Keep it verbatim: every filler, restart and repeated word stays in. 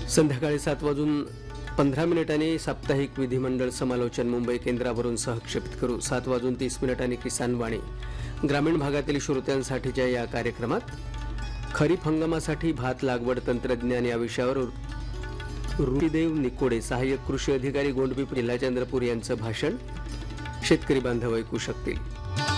संध्याकाळी सात वाजून पंधरा मिनिटांनी साप्ताहिक विधिमंडळ समालोचन मुंबई केंद्रावरून सहक्षेपित करू. सात वाजून तीस मिनिटांनी किसान वाणी. ग्रामीण भागातील श्रोत्यांसाठीच्या या कार्यक्रमात खरीप हंगामासाठी भात लागवड तंत्रज्ञान या विषयावर ऋषीदेव निकोडे, सहाय्यक कृषी अधिकारी, गोंडपिंपरी, जिल्हा चंद्रपूर यांचं भाषण शेतकरी बांधव ऐकू शकतील.